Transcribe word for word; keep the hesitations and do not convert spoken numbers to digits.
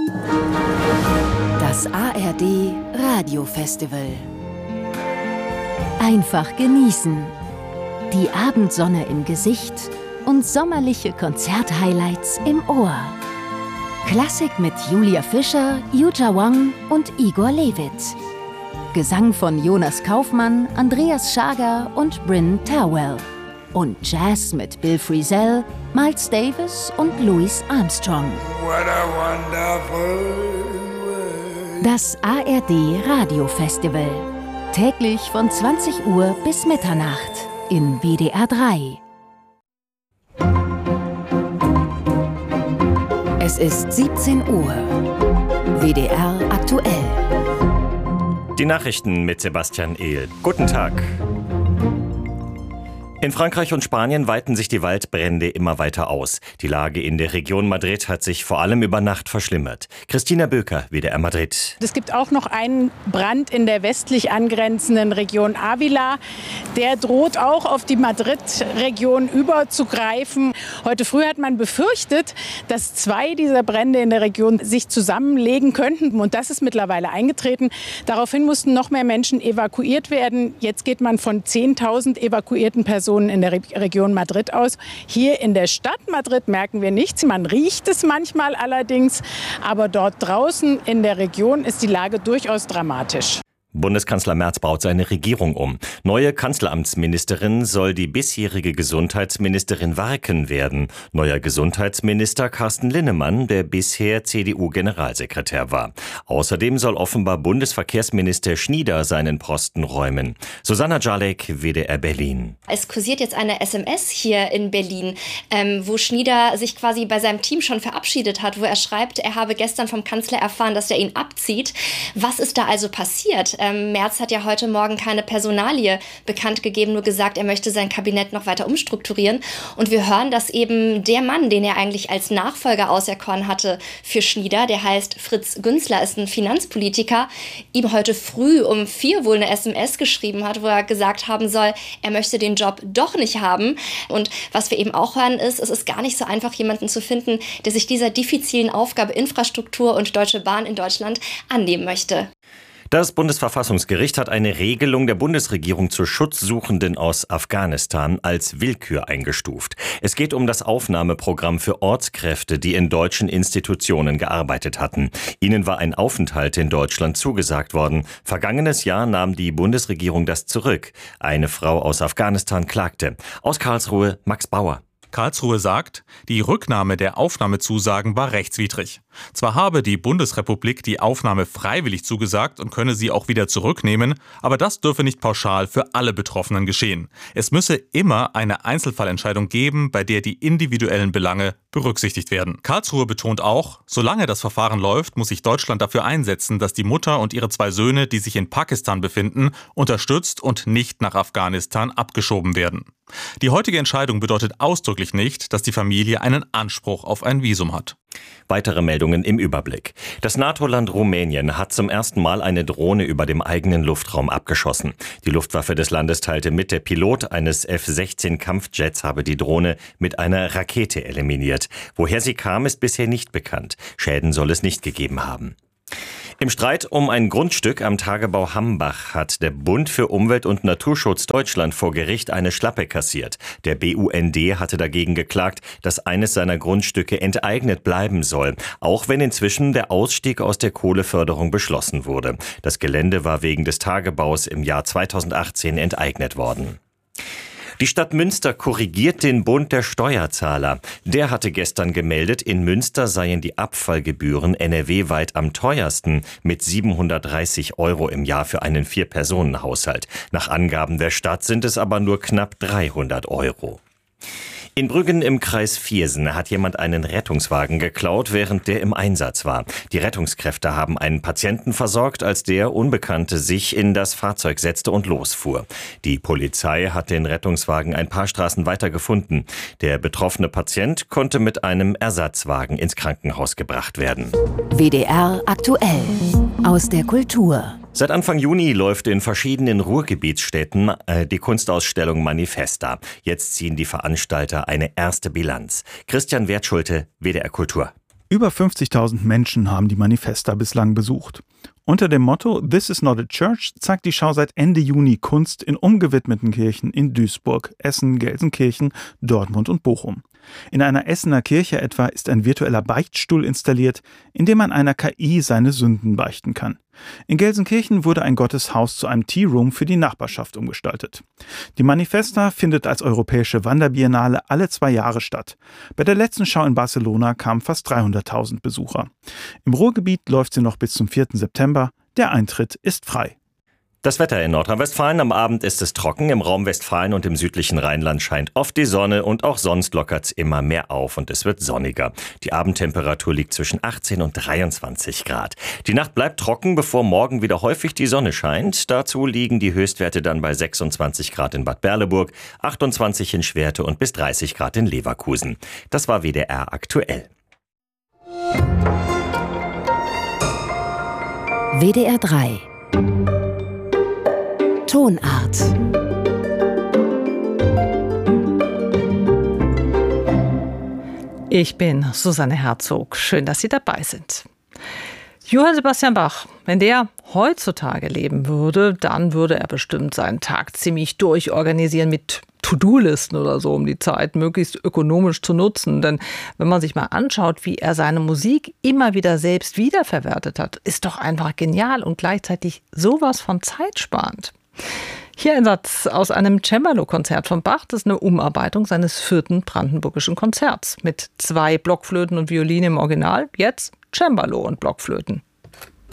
Das A R D Radiofestival. Einfach genießen. Die Abendsonne im Gesicht und sommerliche Konzerthighlights im Ohr. Klassik mit Julia Fischer, Yuja Wang und Igor Levit. Gesang von Jonas Kaufmann, Andreas Schager und Bryn Terwell. Und Jazz mit Bill Frisell, Miles Davis und Louis Armstrong. What a wonderful world. Das A R D Radiofestival. Täglich von zwanzig Uhr bis Mitternacht in W D R drei. Es ist siebzehn Uhr. W D R aktuell. Die Nachrichten mit Sebastian Ehl. Guten Tag. In Frankreich und Spanien weiten sich die Waldbrände immer weiter aus. Die Lage in der Region Madrid hat sich vor allem über Nacht verschlimmert. Christina Böker, W D R Madrid. Es gibt auch noch einen Brand in der westlich angrenzenden Region Ávila. Der droht auch auf die Madrid-Region überzugreifen. Heute früh hat man befürchtet, dass zwei dieser Brände in der Region sich zusammenlegen könnten. Und das ist mittlerweile eingetreten. Daraufhin mussten noch mehr Menschen evakuiert werden. Jetzt geht man von zehntausend evakuierten Personen in der Re- Region Madrid aus. Hier in der Stadt Madrid merken wir nichts. Man riecht es manchmal allerdings. Aber dort draußen in der Region ist die Lage durchaus dramatisch. Bundeskanzler Merz baut seine Regierung um. Neue Kanzleramtsministerin soll die bisherige Gesundheitsministerin Warken werden. Neuer Gesundheitsminister Carsten Linnemann, der bisher C D U-Generalsekretär war. Außerdem soll offenbar Bundesverkehrsminister Schnieder seinen Posten räumen. Susanna Jalek, W D R Berlin. Es kursiert jetzt eine S M S hier in Berlin, ähm, wo Schnieder sich quasi bei seinem Team schon verabschiedet hat, wo er schreibt, er habe gestern vom Kanzler erfahren, dass er ihn abzieht. Was ist da also passiert? Ähm, Merz hat ja heute Morgen keine Personalie bekannt gegeben, nur gesagt, er möchte sein Kabinett noch weiter umstrukturieren. Und wir hören, dass eben der Mann, den er eigentlich als Nachfolger auserkoren hatte für Schnieder, der heißt Fritz Günzler, ist ein Finanzpolitiker, ihm heute früh um vier wohl eine S M S geschrieben hat, wo er gesagt haben soll, er möchte den Job doch nicht haben. Und was wir eben auch hören ist, es ist gar nicht so einfach, jemanden zu finden, der sich dieser diffizilen Aufgabe Infrastruktur und Deutsche Bahn in Deutschland annehmen möchte. Das Bundesverfassungsgericht hat eine Regelung der Bundesregierung zu Schutzsuchenden aus Afghanistan als Willkür eingestuft. Es geht um das Aufnahmeprogramm für Ortskräfte, die in deutschen Institutionen gearbeitet hatten. Ihnen war ein Aufenthalt in Deutschland zugesagt worden. Vergangenes Jahr nahm die Bundesregierung das zurück. Eine Frau aus Afghanistan klagte. Aus Karlsruhe, Max Bauer. Karlsruhe sagt, die Rücknahme der Aufnahmezusagen war rechtswidrig. Zwar habe die Bundesrepublik die Aufnahme freiwillig zugesagt und könne sie auch wieder zurücknehmen, aber das dürfe nicht pauschal für alle Betroffenen geschehen. Es müsse immer eine Einzelfallentscheidung geben, bei der die individuellen Belange berücksichtigt werden. Karlsruhe betont auch, solange das Verfahren läuft, muss sich Deutschland dafür einsetzen, dass die Mutter und ihre zwei Söhne, die sich in Pakistan befinden, unterstützt und nicht nach Afghanistan abgeschoben werden. Die heutige Entscheidung bedeutet ausdrücklich nicht, dass die Familie einen Anspruch auf ein Visum hat. Weitere Meldungen im Überblick. Das NATO-Land Rumänien hat zum ersten Mal eine Drohne über dem eigenen Luftraum abgeschossen. Die Luftwaffe des Landes teilte mit, der Pilot eines F sechzehn Kampfjets habe die Drohne mit einer Rakete eliminiert. Woher sie kam, ist bisher nicht bekannt. Schäden soll es nicht gegeben haben. Im Streit um ein Grundstück am Tagebau Hambach hat der Bund für Umwelt und Naturschutz Deutschland vor Gericht eine Schlappe kassiert. Der B U N D hatte dagegen geklagt, dass eines seiner Grundstücke enteignet bleiben soll, auch wenn inzwischen der Ausstieg aus der Kohleförderung beschlossen wurde. Das Gelände war wegen des Tagebaus im Jahr zweitausendachtzehn enteignet worden. Die Stadt Münster korrigiert den Bund der Steuerzahler. Der hatte gestern gemeldet, in Münster seien die Abfallgebühren N R W-weit am teuersten mit siebenhundertdreißig Euro im Jahr für einen Vier-Personen-Haushalt. Nach Angaben der Stadt sind es aber nur knapp dreihundert Euro. In Brüggen im Kreis Viersen hat jemand einen Rettungswagen geklaut, während der im Einsatz war. Die Rettungskräfte haben einen Patienten versorgt, als der Unbekannte sich in das Fahrzeug setzte und losfuhr. Die Polizei hat den Rettungswagen ein paar Straßen weiter gefunden. Der betroffene Patient konnte mit einem Ersatzwagen ins Krankenhaus gebracht werden. W D R aktuell aus der Kultur. Seit Anfang Juni läuft in verschiedenen Ruhrgebietsstädten äh, die Kunstausstellung Manifesta. Jetzt ziehen die Veranstalter eine erste Bilanz. Christian Wertschulte, W D R Kultur. Über fünfzigtausend Menschen haben die Manifesta bislang besucht. Unter dem Motto "This is not a church" zeigt die Schau seit Ende Juni Kunst in umgewidmeten Kirchen in Duisburg, Essen, Gelsenkirchen, Dortmund und Bochum. In einer Essener Kirche etwa ist ein virtueller Beichtstuhl installiert, in dem man einer K I seine Sünden beichten kann. In Gelsenkirchen wurde ein Gotteshaus zu einem Tea Room für die Nachbarschaft umgestaltet. Die Manifesta findet als europäische Wanderbiennale alle zwei Jahre statt. Bei der letzten Schau in Barcelona kamen fast dreihunderttausend Besucher. Im Ruhrgebiet läuft sie noch bis zum vierten September. Der Eintritt ist frei. Das Wetter in Nordrhein-Westfalen: Am Abend ist es trocken. Im Raum Westfalen und im südlichen Rheinland scheint oft die Sonne und auch sonst lockert es immer mehr auf und es wird sonniger. Die Abendtemperatur liegt zwischen achtzehn und dreiundzwanzig Grad. Die Nacht bleibt trocken, bevor morgen wieder häufig die Sonne scheint. Dazu liegen die Höchstwerte dann bei sechsundzwanzig Grad in Bad Berleburg, achtundzwanzig in Schwerte und bis dreißig Grad in Leverkusen. Das war W D R aktuell. W D R drei Tonart. Ich bin Susanne Herzog. Schön, dass Sie dabei sind. Johann Sebastian Bach, wenn der heutzutage leben würde, dann würde er bestimmt seinen Tag ziemlich durchorganisieren mit To-Do-Listen oder so, um die Zeit möglichst ökonomisch zu nutzen. Denn wenn man sich mal anschaut, wie er seine Musik immer wieder selbst wiederverwertet hat, ist doch einfach genial und gleichzeitig sowas von zeitsparend. Hier ein Satz aus einem Cembalo-Konzert von Bach. Das ist eine Umarbeitung seines vierten brandenburgischen Konzerts mit zwei Blockflöten und Violine im Original, jetzt Cembalo und Blockflöten.